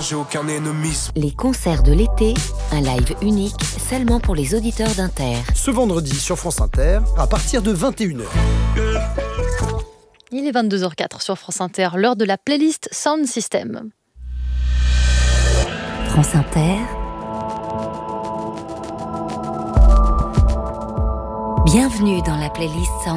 j'ai aucun ennemi. Les concerts de l'été, un live unique seulement pour les auditeurs d'Inter. Ce vendredi sur France Inter, à partir de 21h. Il est 22h04 sur France Inter, l'heure de la playlist Sound System. France Inter. Bienvenue dans la playlist Sound